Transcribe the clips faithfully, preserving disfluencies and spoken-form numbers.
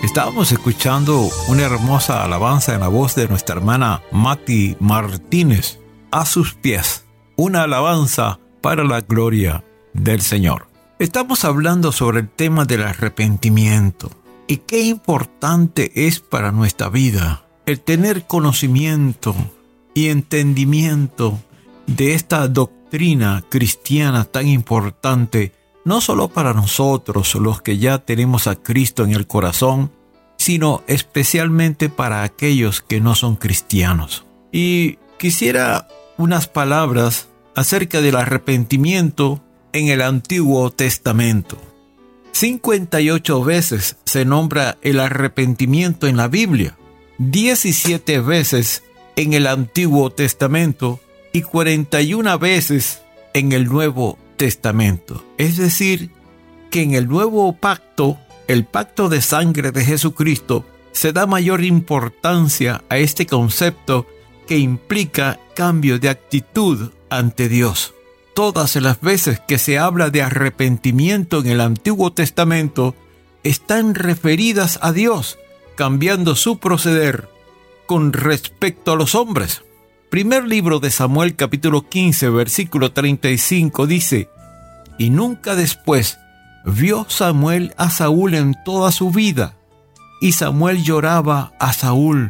Estábamos escuchando una hermosa alabanza en la voz de nuestra hermana Mati Martínez, A sus pies, una alabanza para la gloria del Señor. Estamos hablando sobre el tema del arrepentimiento y qué importante es para nuestra vida el tener conocimiento y entendimiento de esta doctrina cristiana tan importante, no solo para nosotros, los que ya tenemos a Cristo en el corazón, sino especialmente para aquellos que no son cristianos. Y quisiera unas palabras acerca del arrepentimiento en el Antiguo Testamento. cincuenta y ocho veces se nombra el arrepentimiento en la Biblia, diecisiete veces en el Antiguo Testamento y cuarenta y una veces en el Nuevo Testamento. Es decir, que en el Nuevo Pacto, el pacto de sangre de Jesucristo, se da mayor importancia a este concepto que implica cambio de actitud ante Dios. Todas las veces que se habla de arrepentimiento en el Antiguo Testamento están referidas a Dios, cambiando su proceder con respecto a los hombres. Primer libro de Samuel, capítulo quince, versículo treinta y cinco, dice: Y nunca después vio Samuel a Saúl en toda su vida, y Samuel lloraba a Saúl,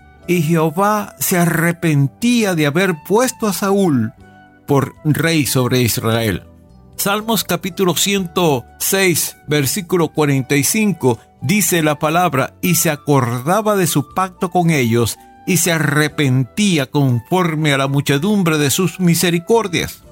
y Jehová se arrepentía de haber puesto a Saúl por rey sobre Israel. Salmos capítulo ciento seis, versículo cuarenta y cinco, dice la palabra: Y se acordaba de su pacto con ellos, y se arrepentía conforme a la muchedumbre de sus misericordias.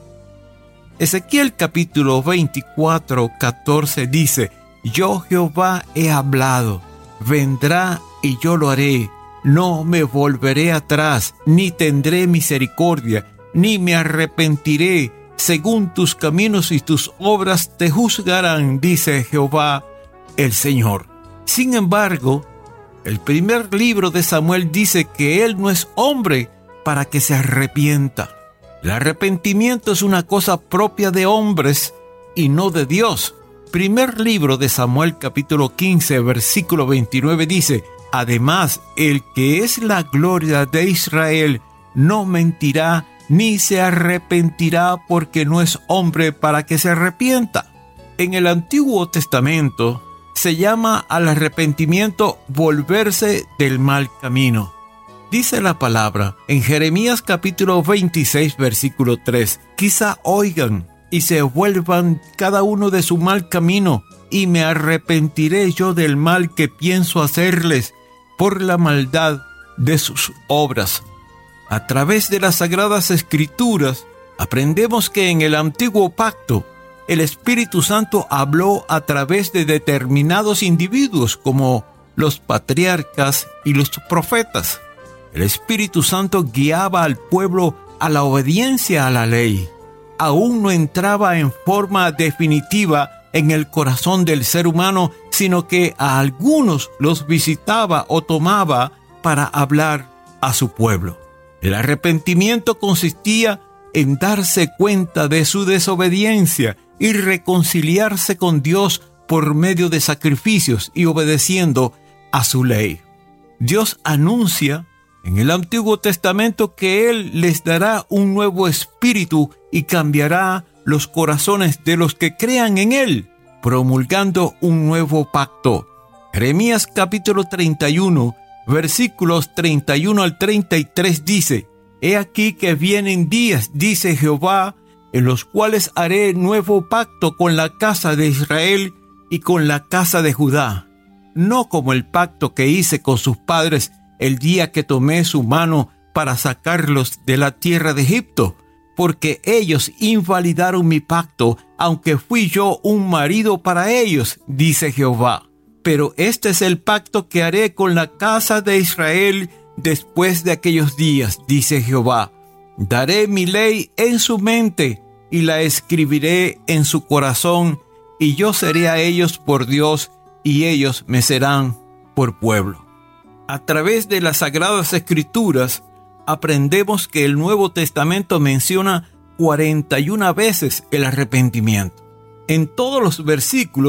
Ezequiel capítulo veinticuatro, catorce dice: Yo Jehová he hablado, vendrá y yo lo haré, no me volveré atrás, ni tendré misericordia, ni me arrepentiré. Según tus caminos y tus obras te juzgarán, dice Jehová el Señor. Sin embargo, el primer libro de Samuel dice que él no es hombre para que se arrepienta. El arrepentimiento es una cosa propia de hombres y no de Dios. Primer libro de Samuel, capítulo quince, versículo veintinueve dice: Además, el que es la gloria de Israel no mentirá ni se arrepentirá, porque no es hombre para que se arrepienta. En el Antiguo Testamento se llama al arrepentimiento volverse del mal camino. Dice la palabra en Jeremías capítulo veintiséis, versículo tres: Quizá oigan y se vuelvan cada uno de su mal camino, y me arrepentiré yo del mal que pienso hacerles por la maldad de sus obras. A través de las Sagradas Escrituras aprendemos que en el Antiguo Pacto el Espíritu Santo habló a través de determinados individuos como los patriarcas y los profetas. El Espíritu Santo guiaba al pueblo a la obediencia a la ley. Aún no entraba en forma definitiva en el corazón del ser humano, sino que a algunos los visitaba o tomaba para hablar a su pueblo. El arrepentimiento consistía en darse cuenta de su desobediencia y reconciliarse con Dios por medio de sacrificios y obedeciendo a su ley. Dios anuncia en el Antiguo Testamento que Él les dará un nuevo espíritu y cambiará los corazones de los que crean en Él, promulgando un nuevo pacto. Jeremías capítulo treinta y uno, versículos treinta y uno al treinta y tres dice: He aquí que vienen días, dice Jehová, en los cuales haré nuevo pacto con la casa de Israel y con la casa de Judá, no como el pacto que hice con sus padres el día que tomé su mano para sacarlos de la tierra de Egipto, porque ellos invalidaron mi pacto, aunque fui yo un marido para ellos, dice Jehová. Pero este es el pacto que haré con la casa de Israel después de aquellos días, dice Jehová. Daré mi ley en su mente y la escribiré en su corazón, y yo seré a ellos por Dios y ellos me serán por pueblo. A través de las Sagradas Escrituras aprendemos que el Nuevo Testamento menciona cuarenta y una veces el arrepentimiento. En todos los versículos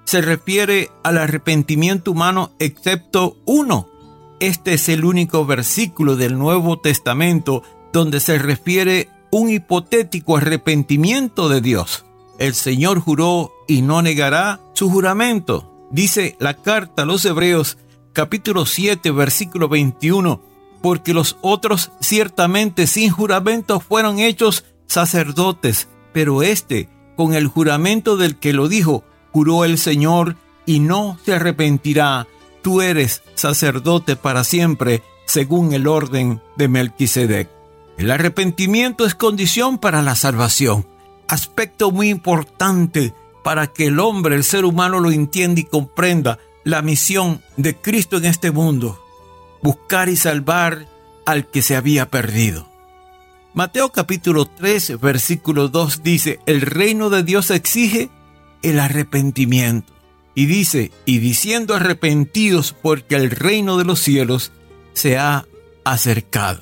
se refiere al arrepentimiento humano excepto uno. Este es el único versículo del Nuevo Testamento donde se refiere un hipotético arrepentimiento de Dios. El Señor juró y no negará su juramento. Dice la carta a los Hebreos, capítulo siete, versículo veintiuno, porque los otros ciertamente sin juramento fueron hechos sacerdotes, pero este, con el juramento del que lo dijo, juró el Señor y no se arrepentirá. Tú eres sacerdote para siempre, según el orden de Melquisedec. El arrepentimiento es condición para la salvación. Aspecto muy importante para que el hombre, el ser humano, lo entienda y comprenda la misión de Cristo en este mundo: buscar y salvar al que se había perdido. Mateo capítulo tres, versículo dos dice: el reino de Dios exige el arrepentimiento. Y dice: y diciendo arrepentidos, porque el reino de los cielos se ha acercado.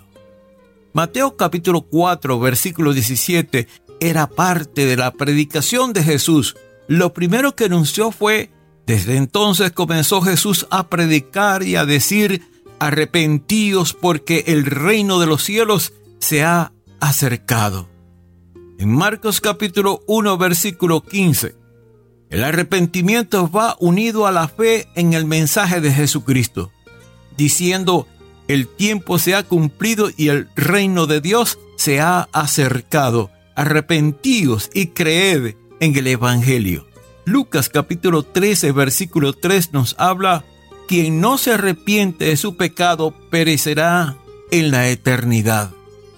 Mateo capítulo cuatro, versículo diecisiete, era parte de la predicación de Jesús. Lo primero que anunció fue: desde entonces comenzó Jesús a predicar y a decir: arrepentíos, porque el reino de los cielos se ha acercado. En Marcos capítulo uno, versículo quince, el arrepentimiento va unido a la fe en el mensaje de Jesucristo, diciendo: el tiempo se ha cumplido y el reino de Dios se ha acercado. Arrepentíos y creed en el Evangelio. Lucas capítulo trece, versículo tres nos habla: quien no se arrepiente de su pecado perecerá en la eternidad.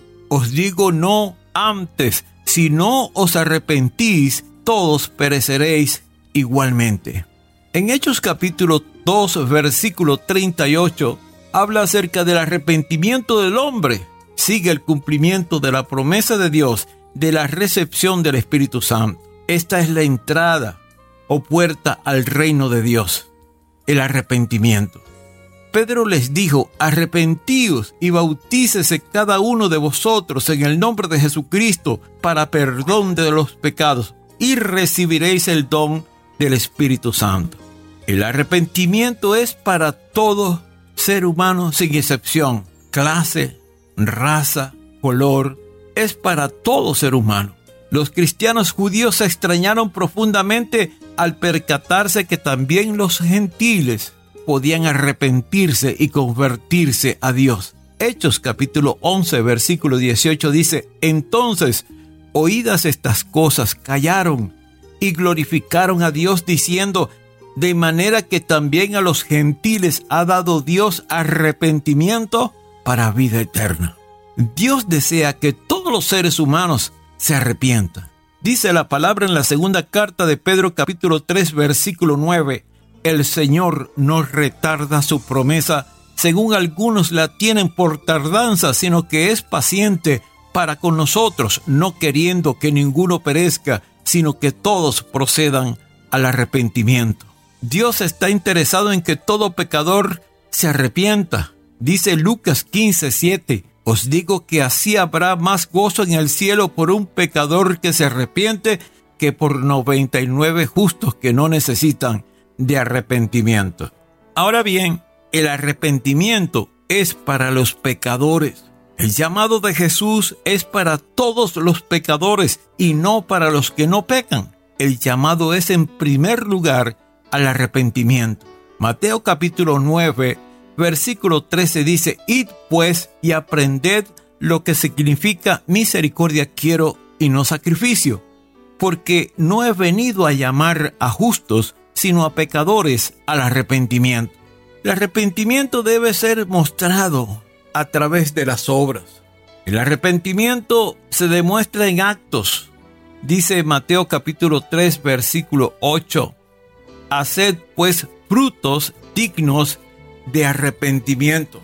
Os digo no antes, si no os arrepentís, todos pereceréis igualmente. En Hechos capítulo dos, versículo treinta y ocho, habla acerca del arrepentimiento del hombre. Sigue el cumplimiento de la promesa de Dios, de la recepción del Espíritu Santo. Esta es la entrada o puerta al reino de Dios, el arrepentimiento. Pedro les dijo: arrepentíos y bautícese cada uno de vosotros en el nombre de Jesucristo para perdón de los pecados, y recibiréis el don del Espíritu Santo. El arrepentimiento es para todo ser humano sin excepción, clase, raza, color, es para todo ser humano. Los cristianos judíos se extrañaron profundamente al percatarse que también los gentiles podían arrepentirse y convertirse a Dios. Hechos capítulo once, versículo dieciocho dice: entonces, oídas estas cosas, callaron y glorificaron a Dios diciendo: de manera que también a los gentiles ha dado Dios arrepentimiento para vida eterna. Dios desea que todos los seres humanos se arrepientan. Dice la palabra en la segunda carta de Pedro capítulo tres, versículo nueve: el Señor no retarda su promesa, según algunos la tienen por tardanza, sino que es paciente para con nosotros, no queriendo que ninguno perezca, sino que todos procedan al arrepentimiento. Dios está interesado en que todo pecador se arrepienta. Dice Lucas quince, siete: os digo que así habrá más gozo en el cielo por un pecador que se arrepiente que por noventa y nueve justos que no necesitan de arrepentimiento. Ahora bien, el arrepentimiento es para los pecadores. El llamado de Jesús es para todos los pecadores y no para los que no pecan. El llamado es en primer lugar al arrepentimiento. Mateo capítulo nueve, versículo trece dice: id pues y aprended lo que significa misericordia quiero y no sacrificio, porque no he venido a llamar a justos, sino a pecadores al arrepentimiento. El arrepentimiento debe ser mostrado a través de las obras. El arrepentimiento se demuestra en actos. Dice Mateo capítulo tres, versículo ocho: haced pues frutos dignos de arrepentimiento.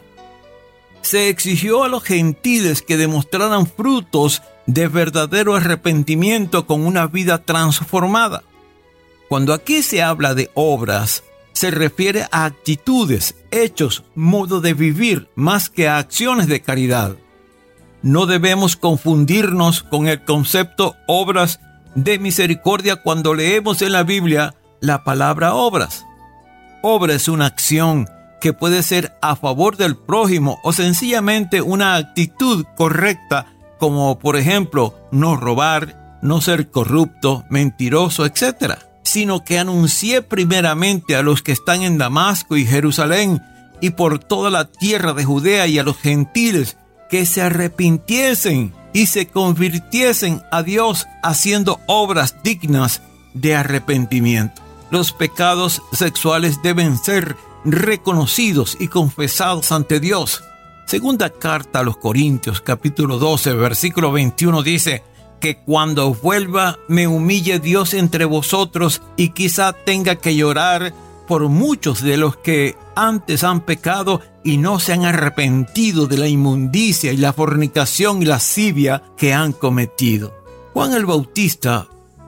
Se exigió a los gentiles que demostraran frutos de verdadero arrepentimiento con una vida transformada. Cuando aquí se habla de obras, se refiere a actitudes, hechos, modo de vivir, más que a acciones de caridad. No debemos confundirnos con el concepto obras de misericordia cuando leemos en la Biblia la palabra obras. Obra es una acción que puede ser a favor del prójimo o sencillamente una actitud correcta, como por ejemplo no robar, no ser corrupto, mentiroso, etcétera, sino que anuncié primeramente a los que están en Damasco y Jerusalén y por toda la tierra de Judea y a los gentiles que se arrepintiesen y se convirtiesen a Dios haciendo obras dignas de arrepentimiento. Los pecados sexuales deben ser reconocidos y confesados ante Dios. Segunda carta a los Corintios, capítulo doce, versículo veintiuno dice que cuando vuelva me humille Dios entre vosotros y quizá tenga que llorar por muchos de los que antes han pecado y no se han arrepentido de la inmundicia y la fornicación y lascivia que han cometido. Juan el Bautista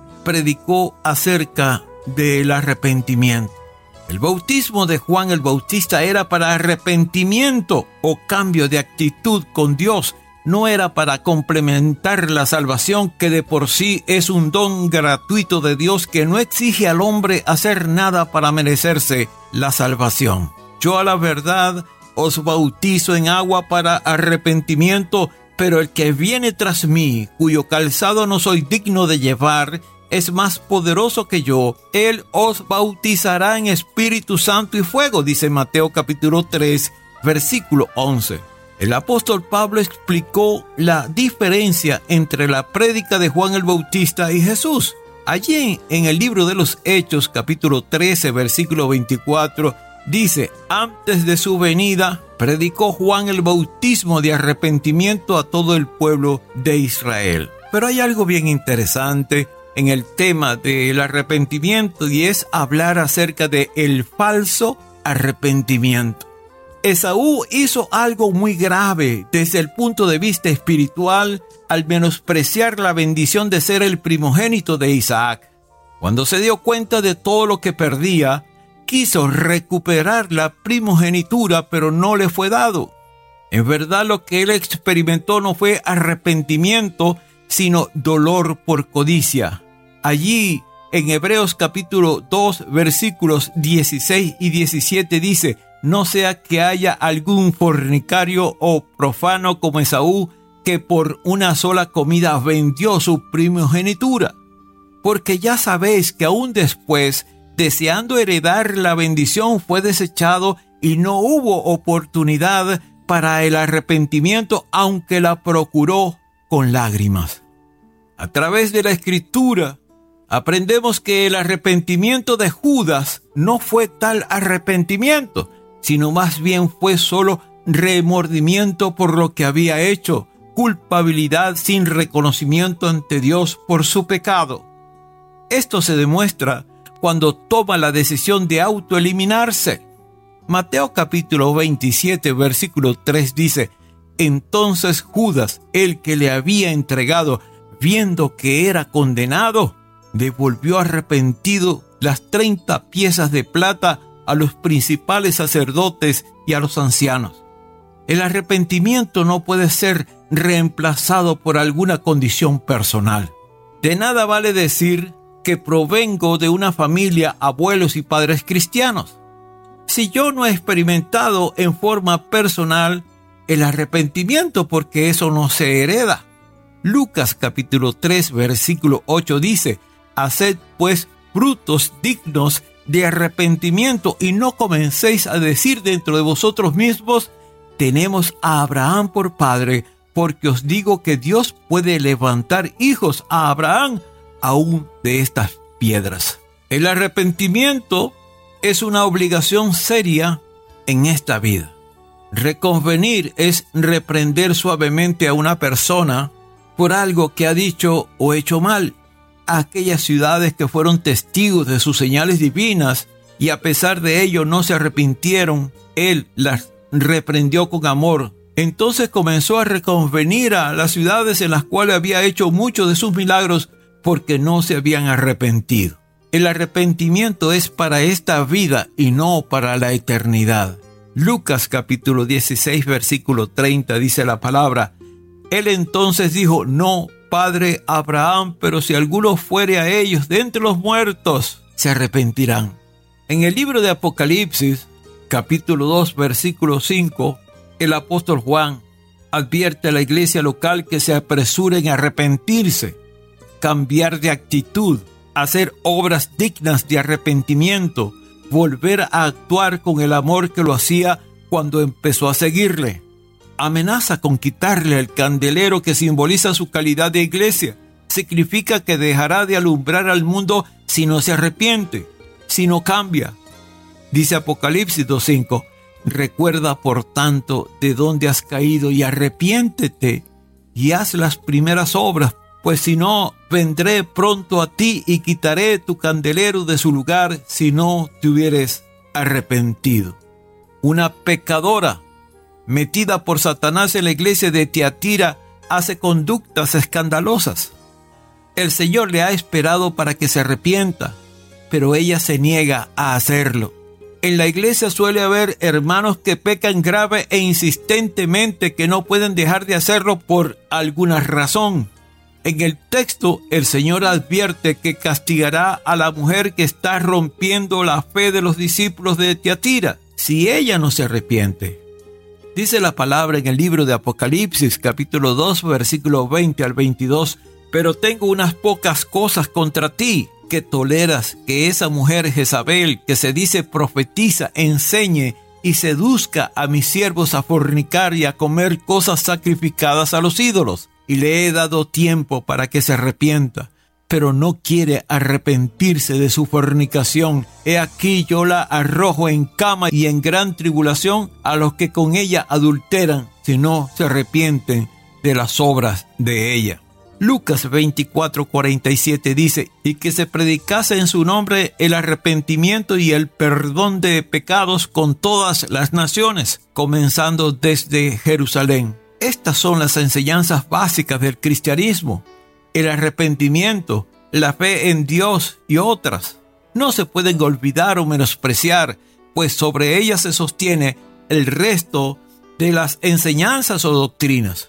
predicó acerca del arrepentimiento. El bautismo de Juan el Bautista era para arrepentimiento o cambio de actitud con Dios. No era para complementar la salvación, que de por sí es un don gratuito de Dios que no exige al hombre hacer nada para merecerse la salvación. Yo a la verdad os bautizo en agua para arrepentimiento, pero el que viene tras mí, cuyo calzado no soy digno de llevar, es más poderoso que yo. Él os bautizará en Espíritu Santo y fuego, dice Mateo capítulo tres, versículo once. El apóstol Pablo explicó la diferencia entre la prédica de Juan el Bautista y Jesús. Allí en el libro de los Hechos, capítulo trece, versículo veinticuatro, dice: antes de su venida, predicó Juan el bautismo de arrepentimiento a todo el pueblo de Israel. Pero hay algo bien interesante en el tema del arrepentimiento, y es hablar acerca de el falso arrepentimiento. Esaú hizo algo muy grave desde el punto de vista espiritual al menospreciar la bendición de ser el primogénito de Isaac. Cuando se dio cuenta de todo lo que perdía, quiso recuperar la primogenitura, pero no le fue dado. En verdad, lo que él experimentó no fue arrepentimiento, sino dolor por codicia. Allí, en Hebreos capítulo dos, versículos dieciséis y diecisiete dice: no sea que haya algún fornicario o profano como Esaú, que por una sola comida vendió su primogenitura. Porque ya sabéis que aún después, deseando heredar la bendición, fue desechado y no hubo oportunidad para el arrepentimiento, aunque la procuró con lágrimas. A través de la Escritura, aprendemos que el arrepentimiento de Judas no fue tal arrepentimiento, sino más bien fue solo remordimiento por lo que había hecho, culpabilidad sin reconocimiento ante Dios por su pecado. Esto se demuestra cuando toma la decisión de autoeliminarse. Mateo capítulo veintisiete, versículo tres dice: entonces Judas, el que le había entregado, viendo que era condenado, devolvió arrepentido las treinta piezas de plata a los principales sacerdotes y a los ancianos. El arrepentimiento no puede ser reemplazado por alguna condición personal. De nada vale decir que provengo de una familia, abuelos y padres cristianos, si yo no he experimentado en forma personal el arrepentimiento, porque eso no se hereda. Lucas capítulo tres, versículo ocho dice: haced pues frutos dignos de arrepentimiento y no comencéis a decir dentro de vosotros mismos: tenemos a Abraham por padre, porque os digo que Dios puede levantar hijos a Abraham aún de estas piedras. El arrepentimiento es una obligación seria en esta vida. Reconvenir es reprender suavemente a una persona por algo que ha dicho o hecho mal. A aquellas ciudades que fueron testigos de sus señales divinas y a pesar de ello no se arrepintieron, él las reprendió con amor. Entonces comenzó a reconvenir a las ciudades en las cuales había hecho muchos de sus milagros, porque no se habían arrepentido. El arrepentimiento es para esta vida y no para la eternidad. Lucas capítulo dieciséis, versículo treinta dice la palabra: él entonces dijo: no, padre Abraham, pero si alguno fuere a ellos de entre los muertos, se arrepentirán. En el libro de Apocalipsis, capítulo dos, versículo cinco, el apóstol Juan advierte a la iglesia local que se apresuren a arrepentirse, cambiar de actitud, hacer obras dignas de arrepentimiento, volver a actuar con el amor que lo hacía cuando empezó a seguirle. Amenaza con quitarle el candelero que simboliza su calidad de iglesia. Significa que dejará de alumbrar al mundo si no se arrepiente, si no cambia. Dice Apocalipsis dos cinco, recuerda por tanto de dónde has caído y arrepiéntete y haz las primeras obras, pues si no, vendré pronto a ti y quitaré tu candelero de su lugar si no te hubieres arrepentido. Una pecadora metida por Satanás en la iglesia de Tiatira hace conductas escandalosas. El Señor le ha esperado para que se arrepienta, pero ella se niega a hacerlo. En la iglesia suele haber hermanos que pecan grave e insistentemente, que no pueden dejar de hacerlo por alguna razón. En el texto, el Señor advierte que castigará a la mujer que está rompiendo la fe de los discípulos de Tiatira si ella no se arrepiente. Dice la palabra en el libro de Apocalipsis, capítulo dos, versículo veinte al veintidós, pero tengo unas pocas cosas contra ti, que toleras que esa mujer Jezabel, que se dice profetiza, enseñe y seduzca a mis siervos a fornicar y a comer cosas sacrificadas a los ídolos. Y le he dado tiempo para que se arrepienta, pero no quiere arrepentirse de su fornicación. He aquí yo la arrojo en cama y en gran tribulación a los que con ella adulteran, si no se arrepienten de las obras de ella. Lucas veinticuatro, cuarenta y siete dice, y que se predicase en su nombre el arrepentimiento y el perdón de pecados con todas las naciones, comenzando desde Jerusalén. Estas son las enseñanzas básicas del cristianismo: el arrepentimiento, la fe en Dios y otras. No se pueden olvidar o menospreciar, pues sobre ellas se sostiene el resto de las enseñanzas o doctrinas.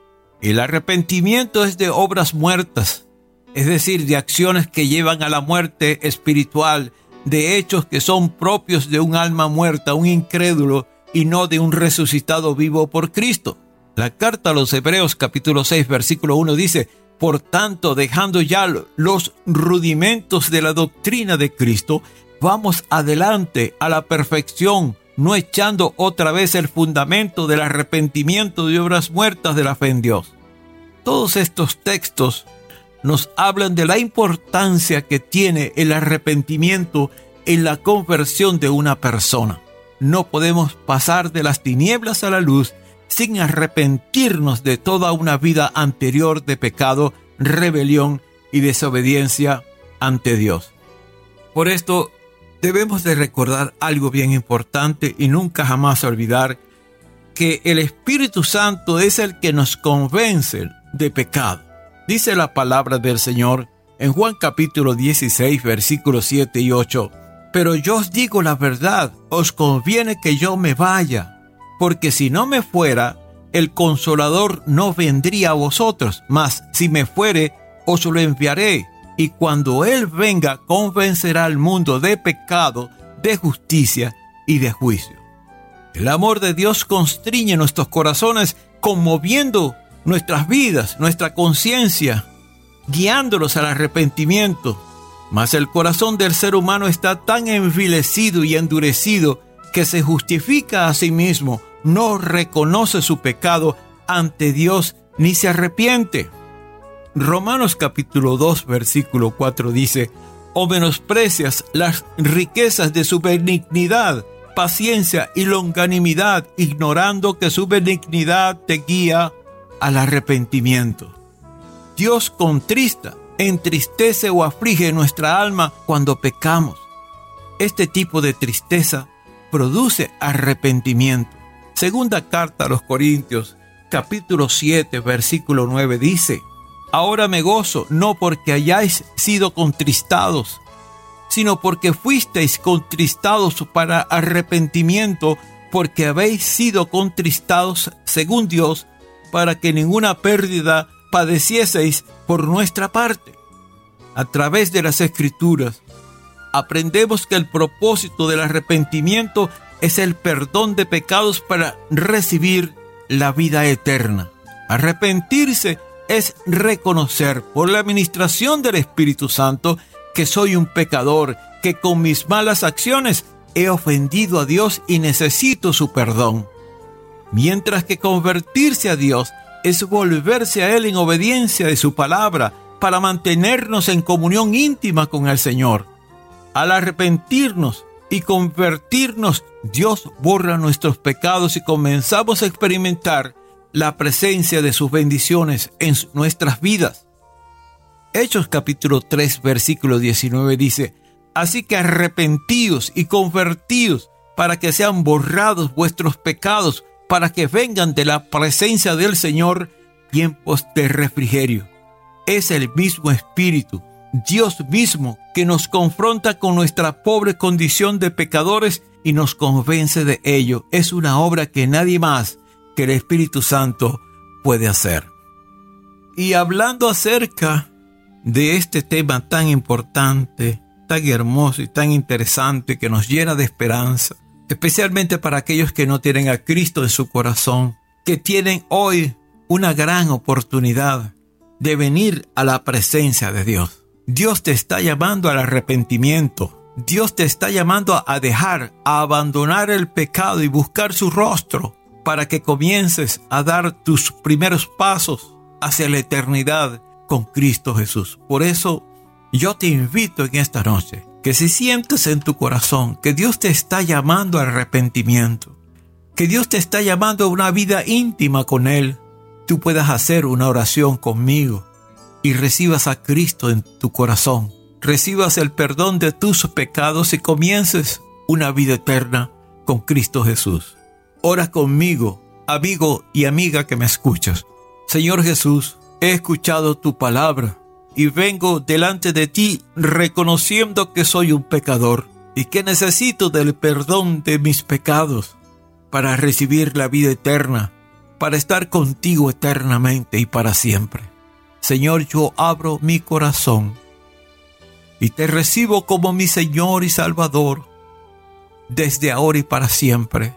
El arrepentimiento es de obras muertas, es decir, de acciones que llevan a la muerte espiritual, de hechos que son propios de un alma muerta, un incrédulo, y no de un resucitado vivo por Cristo. La carta a los Hebreos capítulo seis versículo uno dice, por tanto, dejando ya los rudimentos de la doctrina de Cristo, vamos adelante a la perfección, no echando otra vez el fundamento del arrepentimiento de obras muertas de la fe en Dios. Todos estos textos nos hablan de la importancia que tiene el arrepentimiento en la conversión de una persona. No podemos pasar de las tinieblas a la luz sin arrepentirnos de toda una vida anterior de pecado, rebelión y desobediencia ante Dios. Por esto, debemos de recordar algo bien importante y nunca jamás olvidar que el Espíritu Santo es el que nos convence de pecado. Dice la palabra del Señor en Juan capítulo dieciséis, versículos siete y ocho, pero yo os digo la verdad, os conviene que yo me vaya, porque si no me fuera, el Consolador no vendría a vosotros, mas si me fuere, os lo enviaré, y cuando Él venga, convencerá al mundo de pecado, de justicia y de juicio. El amor de Dios constriñe nuestros corazones, conmoviendo nuestras vidas, nuestra conciencia, guiándolos al arrepentimiento. Mas el corazón del ser humano está tan envilecido y endurecido que se justifica a sí mismo, no reconoce su pecado ante Dios ni se arrepiente. Romanos capítulo dos, versículo cuatro dice, o menosprecias las riquezas de su benignidad, paciencia y longanimidad, ignorando que su benignidad te guía al arrepentimiento. Dios contrista, entristece o aflige nuestra alma cuando pecamos. Este tipo de tristeza produce arrepentimiento. Segunda carta a los Corintios, capítulo siete, versículo nueve dice, ahora me gozo, no porque hayáis sido contristados, sino porque fuisteis contristados para arrepentimiento, porque habéis sido contristados según Dios, para que ninguna pérdida padecieseis por nuestra parte. A través de las Escrituras, aprendemos que el propósito del arrepentimiento es el perdón de pecados para recibir la vida eterna. Arrepentirse es reconocer por la administración del Espíritu Santo que soy un pecador, que con mis malas acciones he ofendido a Dios y necesito su perdón. Mientras que convertirse a Dios es volverse a Él en obediencia de su palabra para mantenernos en comunión íntima con el Señor. Al arrepentirnos y convertirnos, Dios borra nuestros pecados y comenzamos a experimentar la presencia de sus bendiciones en nuestras vidas. Hechos capítulo tres, versículo diecinueve dice: así que arrepentíos y convertíos para que sean borrados vuestros pecados, para que vengan de la presencia del Señor tiempos de refrigerio. Es el mismo Espíritu, Dios mismo, que nos confronta con nuestra pobre condición de pecadores y nos convence de ello. Es una obra que nadie más que el Espíritu Santo puede hacer. Y hablando acerca de este tema tan importante, tan hermoso y tan interesante, que nos llena de esperanza, especialmente para aquellos que no tienen a Cristo en su corazón, que tienen hoy una gran oportunidad de venir a la presencia de Dios. Dios te está llamando al arrepentimiento. Dios te está llamando a dejar, a abandonar el pecado y buscar su rostro para que comiences a dar tus primeros pasos hacia la eternidad con Cristo Jesús. Por eso yo te invito en esta noche que si sientes en tu corazón que Dios te está llamando al arrepentimiento, que Dios te está llamando a una vida íntima con Él, tú puedas hacer una oración conmigo y recibas a Cristo en tu corazón, recibas el perdón de tus pecados y comiences una vida eterna con Cristo Jesús. Ora conmigo, amigo y amiga que me escuchas. Señor Jesús, he escuchado tu palabra y vengo delante de ti reconociendo que soy un pecador y que necesito del perdón de mis pecados para recibir la vida eterna, para estar contigo eternamente y para siempre. Señor, yo abro mi corazón y te recibo como mi Señor y Salvador desde ahora y para siempre.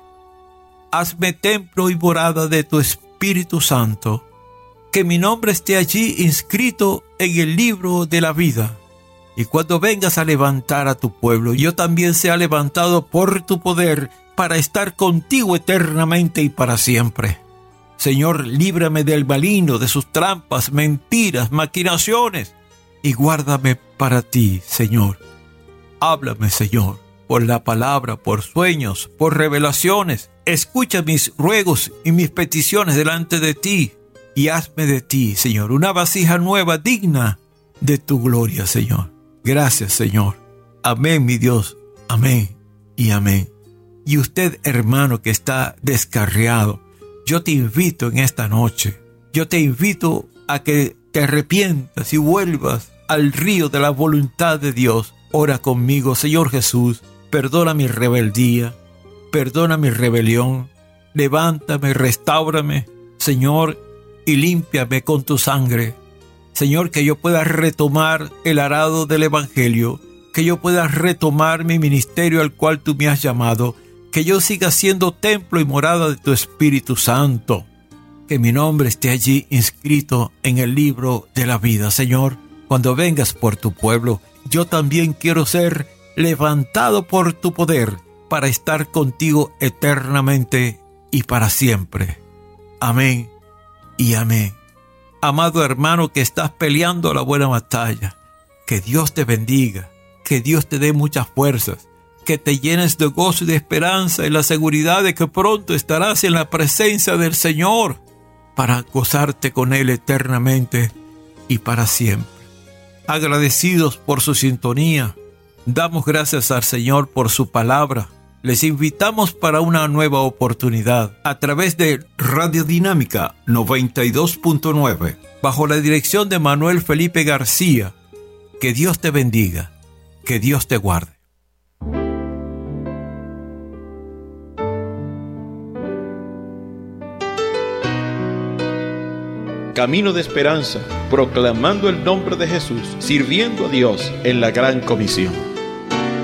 Hazme templo y morada de tu Espíritu Santo, que mi nombre esté allí inscrito en el libro de la vida. Y cuando vengas a levantar a tu pueblo, yo también sea levantado por tu poder para estar contigo eternamente y para siempre. Señor, líbrame del maligno, de sus trampas, mentiras, maquinaciones, y guárdame para ti, Señor. Háblame, Señor, por la palabra, por sueños, por revelaciones. Escucha mis ruegos y mis peticiones delante de ti, y hazme de ti, Señor, una vasija nueva digna de tu gloria, Señor. Gracias, Señor. Amén, mi Dios. Amén y amén. Y usted, hermano, que está descarriado, yo te invito en esta noche, yo te invito a que te arrepientas y vuelvas al río de la voluntad de Dios. Ora conmigo: Señor Jesús, perdona mi rebeldía, perdona mi rebelión, levántame, restáurame, Señor, y límpiame con tu sangre. Señor, que yo pueda retomar el arado del Evangelio, que yo pueda retomar mi ministerio al cual tú me has llamado, que yo siga siendo templo y morada de tu Espíritu Santo, que mi nombre esté allí inscrito en el libro de la vida. Señor, cuando vengas por tu pueblo, yo también quiero ser levantado por tu poder para estar contigo eternamente y para siempre. Amén y amén. Amado hermano que estás peleando la buena batalla, que Dios te bendiga, que Dios te dé muchas fuerzas, que te llenes de gozo y de esperanza y la seguridad de que pronto estarás en la presencia del Señor para gozarte con Él eternamente y para siempre. Agradecidos por su sintonía, damos gracias al Señor por su palabra. Les invitamos para una nueva oportunidad a través de Radio Dinámica noventa y dos punto nueve, bajo la dirección de Manuel Felipe García. Que Dios te bendiga, que Dios te guarde. Camino de esperanza, proclamando el nombre de Jesús, sirviendo a Dios en la gran comisión.